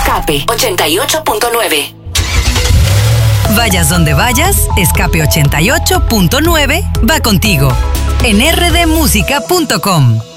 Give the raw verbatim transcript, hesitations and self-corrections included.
Escape ochenta y ocho punto nueve. Vayas donde vayas, Escape ochenta y ocho punto nueve va contigo en r d música punto com.